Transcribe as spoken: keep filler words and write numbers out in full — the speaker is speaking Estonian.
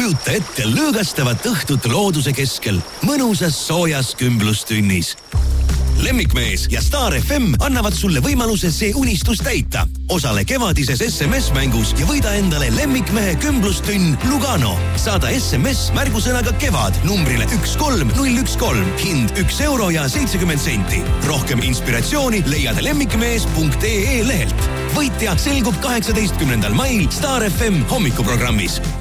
kujuta ette lõõgastavat õhtut looduse keskel, mõnusas soojas kümblustünnis. Lemmikmees ja Star F M annavad sulle võimaluse see unistus täita. Osale kevadises S M S-mängus ja võida endale lemmikmehe kümblustünn Lugano. Saada S M S märgusõnaga kevad numbrile üks kolm null üks kolm. Hind üks euro ja seitsekümmend senti. Rohkem inspiratsiooni leiad lemmikmees punkt ee lehelt. Võitja selgub kaheksateistkümnendal mail Star F M hommikuprogrammis.